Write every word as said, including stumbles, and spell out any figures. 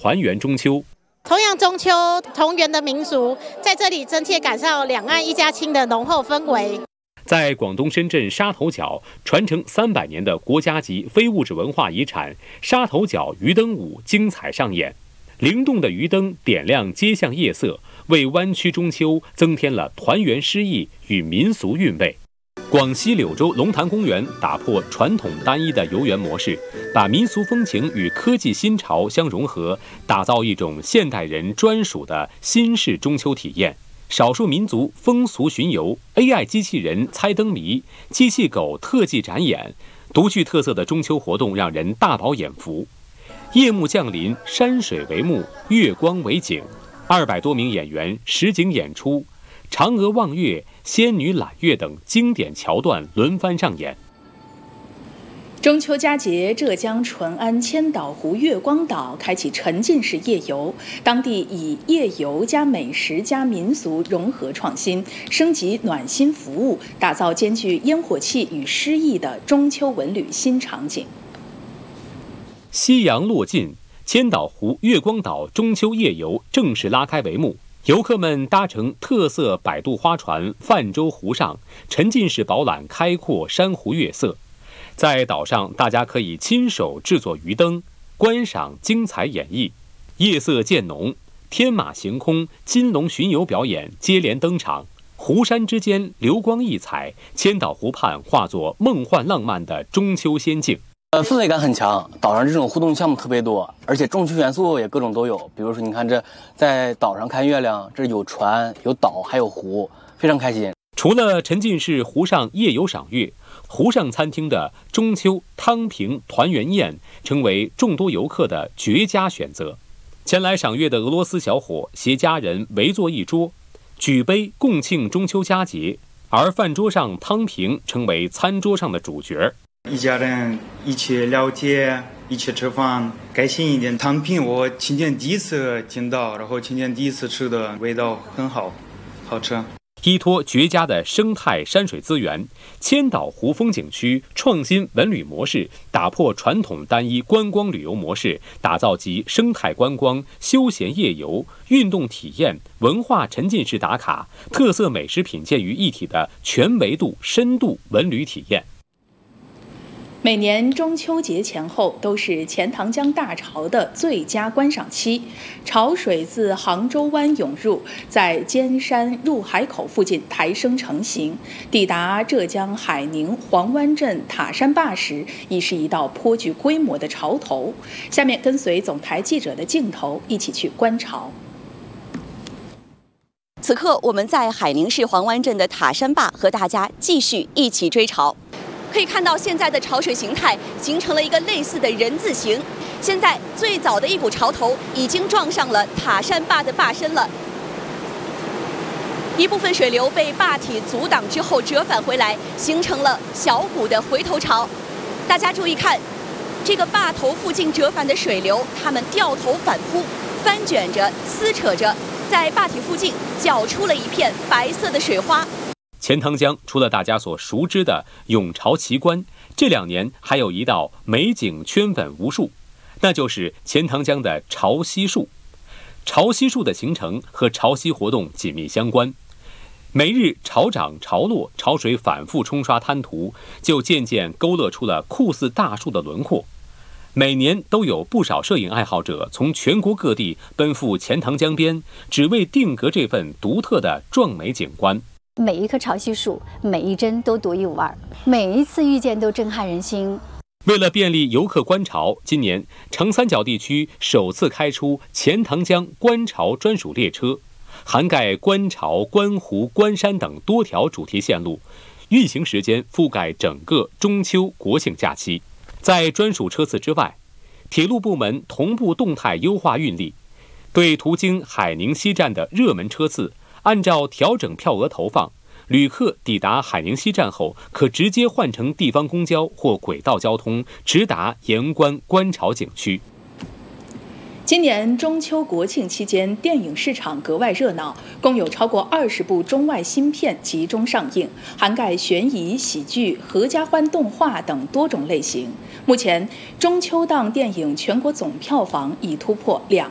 团圆中秋。 同样中秋同源的民俗，在这里真切感受到两岸一家亲的浓厚氛围。 在广东深圳沙头角，传承三百年的国家级非物质文化遗产沙头角鱼灯舞精彩上演，灵动的鱼灯点亮街巷夜色，为湾区中秋增添了团圆诗意与民俗韵味。广西柳州龙潭公园打破传统单一的游园模式，把民俗风情与科技新潮相融合，打造一种现代人专属的新式中秋体验。少数民族风俗巡游、A I 机器人猜灯谜、机器狗特技展演，独具特色的中秋活动让人大饱眼福。夜幕降临，山水为幕，月光为景，二百多名演员实景演出，嫦娥望月、仙女揽月等经典桥段轮番上演。 中秋佳节，浙江淳安千岛湖月光岛开启沉浸式夜游，当地以夜游加美食加民俗融合创新，升级暖心服务，打造兼具烟火气与诗意的中秋文旅新场景。 夕阳落尽，千岛湖月光岛中秋夜游正式拉开帷幕。游客们搭乘特色摆渡花船泛舟湖上，沉浸式饱览开阔珊瑚月色。在岛上，大家可以亲手制作鱼灯，观赏精彩演绎。夜色渐浓，天马行空、金龙巡游表演接连登场，湖山之间流光溢彩，千岛湖畔化作梦幻浪漫的中秋仙境。 呃，氛围感很强，岛上这种互动项目特别多，而且中秋元素也各种都有。比如说，你看这在岛上看月亮，这有船、有岛，还有湖，非常开心。 除了沉浸式湖上夜游赏月，湖上餐厅的中秋汤平团圆宴成为众多游客的绝佳选择。前来赏月的俄罗斯小伙携家人围坐一桌，举杯共庆中秋佳节，而饭桌上汤平成为餐桌上的主角。 一家人一起聊天，一起吃饭，开心一点。汤平我今天第一次听到，然后今天第一次吃的，味道很好，好吃。 依托绝佳的生态山水资源，千岛湖风景区创新文旅模式，打破传统单一观光旅游模式，打造集生态观光、休闲夜游、运动体验、文化沉浸式打卡、特色美食品鉴于一体的全维度深度文旅体验。 每年中秋节前后都是钱塘江大潮的最佳观赏期，潮水自杭州湾涌入，在尖山入海口附近抬升成型，抵达浙江海宁黄湾镇塔山坝时，已是一道颇具规模的潮头。下面跟随总台记者的镜头，一起去观潮。 此刻我们在海宁市黄湾镇的塔山坝，和大家继续一起追潮。可以看到，现在的潮水形态形成了一个类似的人字形。现在最早的一股潮头已经撞上了塔山坝的坝身了，一部分水流被坝体阻挡之后折返回来，形成了小股的回头潮。大家注意看，这个坝头附近折返的水流，它们掉头反扑，翻卷着、撕扯着，在坝体附近搅出了一片白色的水花。 钱塘江除了大家所熟知的涌潮奇观，这两年还有一道美景圈粉无数，那就是钱塘江的潮汐树。潮汐树的形成和潮汐活动紧密相关，每日潮涨潮落，潮水反复冲刷滩涂，就渐渐勾勒出了酷似大树的轮廓。每年都有不少摄影爱好者从全国各地奔赴钱塘江边，只为定格这份独特的壮美景观。 每一棵潮汐树，每一帧都独一无二，每一次遇见都震撼人心。 为了便利游客观潮，今年长三角地区首次开出钱塘江观潮专属列车，涵盖观潮、观湖、观山等多条主题线路，运行时间覆盖整个中秋国庆假期。在专属车次之外，铁路部门同步动态优化运力，对途经海宁西站的热门车次按照调整票额投放，旅客抵达海宁西站后，可直接换乘地方公交或轨道交通，直达盐官观潮景区。 今年中秋国庆期间，电影市场格外热闹，共有超过二十部中外新片集中上映，涵盖悬疑、喜剧、合家欢动画等多种类型。目前，中秋档电影全国总票房已突破两